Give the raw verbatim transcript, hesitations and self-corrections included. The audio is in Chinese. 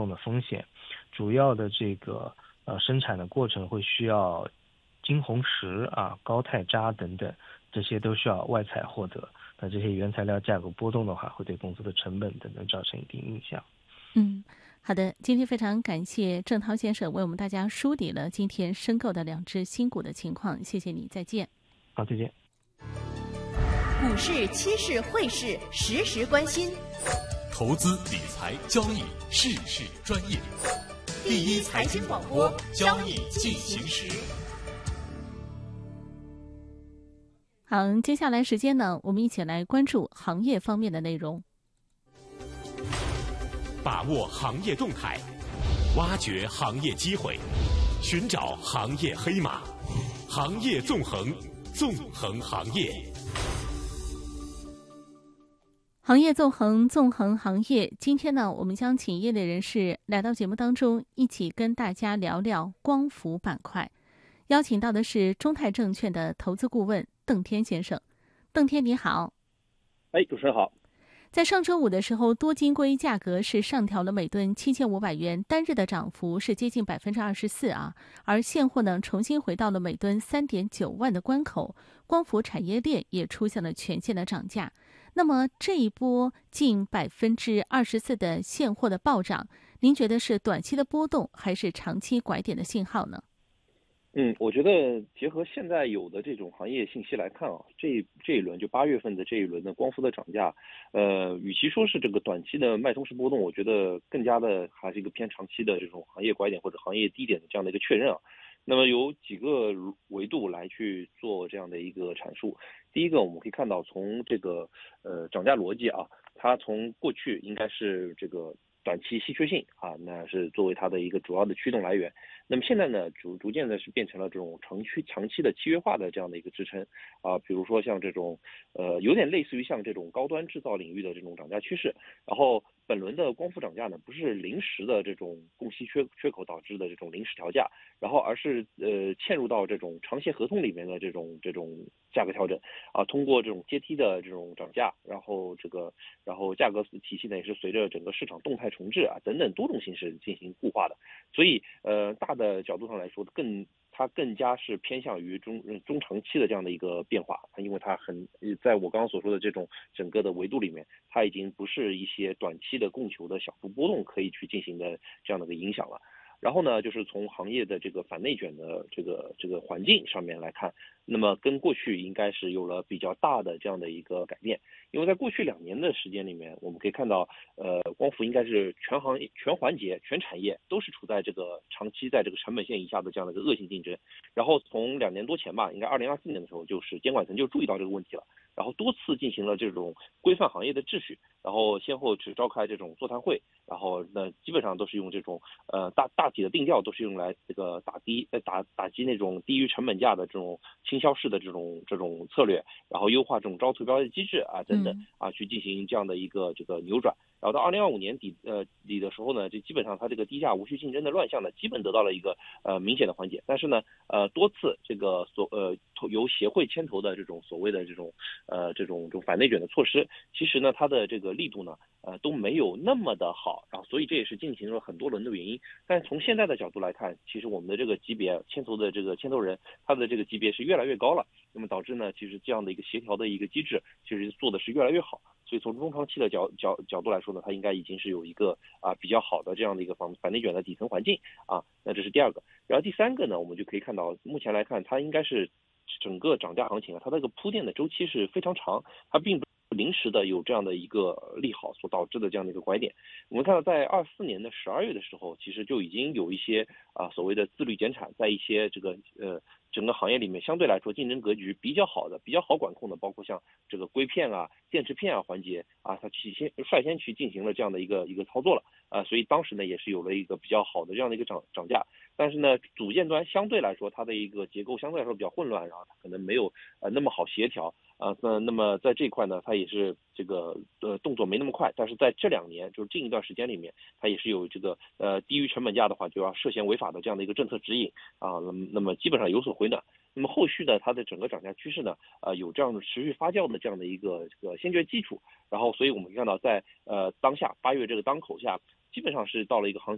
的风险。主要的这个呃生产的过程会需要金红石啊、高钛渣等等，这些都需要外采获得。那这些原材料价格波动的话，会对公司的成本等等造成一定影响。 嗯，好的，今天非常感谢郑涛先生为我们大家梳理了今天申购的两只新股的情况，谢谢你，再见。 好，再见。 股市、期市、汇市，时时关心。 投资理财交易，事事专业。第一财经广播，交易进行时。 好，接下来时间呢，我们一起来关注行业方面的内容。 把握行业动态，挖掘行业机会，寻找行业黑马，行业纵横，纵横行业。 行业纵横，纵横行业。今天呢，我们将请业内人士来到节目当中，一起跟大家聊聊光伏板块。邀请到的是中泰证券的投资顾问邓天先生。邓天你好。 哎，主持人好。 在上周五的时候，多晶硅价格是上调了每吨七千五百元，单日的涨幅是接近百分之二十四啊。而现货呢，重新回到了每吨三点九万的关口，光伏产业链也出现了全线的涨价。那么这一波近百分之二十四的现货的暴涨，您觉得是短期的波动，还是长期拐点的信号呢？ 嗯，我觉得结合现在有的这种行业信息来看啊，这这一轮就八月份的这一轮的光伏的涨价，呃，与其说是这个短期的脉冲式波动，我觉得更加的还是一个偏长期的这种行业拐点或者行业低点的这样的一个确认啊。那么有几个维度来去做这样的一个阐述。第一个，我们可以看到从这个呃涨价逻辑啊，它从过去应该是这个短期稀缺性啊，那是作为它的一个主要的驱动来源。那么现在呢，逐逐渐的是变成了这种长期长期的契约化的这样的一个支撑啊，比如说像这种呃有点类似于像这种高端制造领域的这种涨价趋势。然后本轮的光伏涨价呢，不是临时的这种供需缺缺口导致的这种临时调价，然后而是呃嵌入到这种长协合同里面的这种这种价格调整啊，通过这种阶梯的这种涨价，然后这个然后价格体系呢也是随着整个市场动态重置啊等等多种形式进行固化的。所以呃大的角度上来说，更它更加是偏向于中中长期的这样的一个变化，因为它很在我刚刚所说的这种整个的维度里面，它已经不是一些短期的供求的小幅波动可以去进行的这样的一个影响了。然后呢，就是从行业的这个反内卷的这个这个环境上面来看，那么跟过去应该是有了比较大的这样的一个改变。因为在过去两年的时间里面，我们可以看到，呃，光伏应该是全行业、全环节、全产业都是处在这个长期在这个成本线以下的这样的一个恶性竞争。然后从两年多前吧，应该二零二四年的时候，就是监管层就注意到这个问题了，然后多次进行了这种规范行业的秩序，然后先后只召开这种座谈会，然后呢基本上都是用这种呃大大体的定调都是用来这个打低呃打打击那种低于成本价的这种倾销式的这种这种策略，然后优化这种招投标的机制啊等等啊去进行这样的一个这个扭转。然后到二零二五年底呃底的时候呢，就基本上它这个低价无序竞争的乱象呢，基本得到了一个呃明显的缓解。但是呢，呃多次这个所呃由协会牵头的这种所谓的这种呃这种这种反内卷的措施，其实呢它的这个力度呢呃都没有那么的好，然后所以这也是进行了很多轮的原因。但从现在的角度来看，其实我们的这个级别牵头的这个牵头人，他的这个级别是越来越高了，那么导致呢，其实这样的一个协调的一个机制，其实做的是越来越好。所以从中长期的角角角度来说呢，它应该已经是有一个啊比较好的这样的一个反反内卷的底层环境啊。那这是第二个。然后第三个呢，我们就可以看到，目前来看，它应该是整个涨价行情啊，它这个铺垫的周期是非常长，它并不临时的有这样的一个利好所导致的这样的一个拐点。我们看到在二四年的十二月的时候，其实就已经有一些啊所谓的自律减产，在一些这个呃整个行业里面相对来说竞争格局比较好的、比较好管控的，包括像这个硅片啊、电池片啊环节啊，它去先率先去进行了这样的一个一个操作了啊，所以当时呢也是有了一个比较好的这样的一个涨涨价。但是呢，组件端相对来说它的一个结构相对来说比较混乱，然后它可能没有呃那么好协调啊。那那么在这一块呢，它也是这个呃动作没那么快，但是在这两年就是近一段时间里面，它也是有这个呃低于成本价的话就要涉嫌违法的这样的一个政策指引啊。那么那么基本上有所回暖。那么后续呢，它的整个涨价趋势呢，呃有这样的持续发酵的这样的一个这个先决基础。然后所以我们看到在呃当下八月这个当口下，基本上是到了一个行